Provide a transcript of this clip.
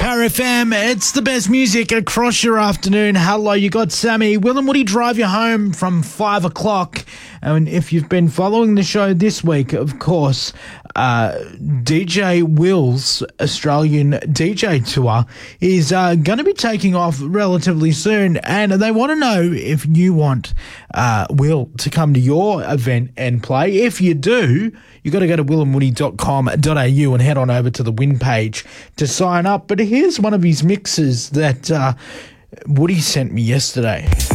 Power FM, it's the best music across your afternoon. Hello, you got Sammy. Will and Woody drive you home from 5 o'clock. And if you've been following the show this week, of course, DJ Will's Australian DJ tour is going to be taking off relatively soon. And they want to know if you want Will to come to your event and play. If you do, you got to go to willandwoody.com.au and head on over to the win page to sign up. But here's one of his mixes that Woody sent me yesterday.